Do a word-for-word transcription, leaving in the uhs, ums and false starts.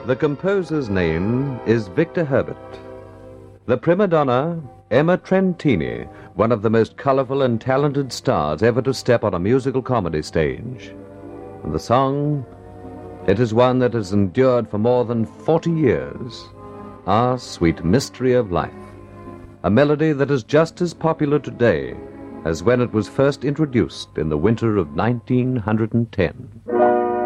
The composer's name is Victor Herbert. The prima donna, Emma Trentini, one of the most colorful and talented stars ever to step on a musical comedy stage. And the song, it is one that has endured for more than forty years. Our Sweet Mystery of Life. A melody that is just as popular today as when it was first introduced in the winter of nineteen ten.